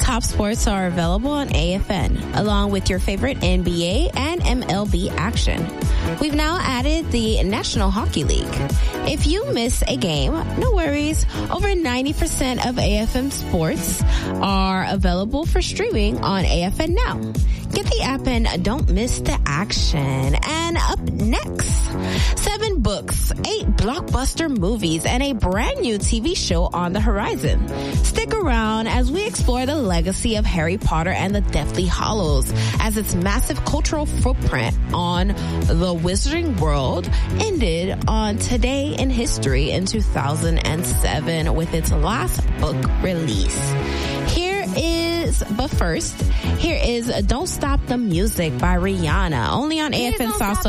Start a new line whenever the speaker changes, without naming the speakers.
top sports are available on AFN, along with your favorite NBA and MLB action. We've now added the National Hockey League. If you miss a game, no worries. Over 90% of AFN sports are available for streaming on AFN Now. Get the app and don't miss the action. And up next, 7 books, 8 blockbuster movies, and a brand new TV show on the horizon. Stick around as we explore the legacy of Harry Potter and the Deathly Hallows as its massive cultural footprint on the wizarding world ended on Today in History in 2007 with its last book release. But first, here is Don't Stop the Music by Rihanna, only on AFN Salsa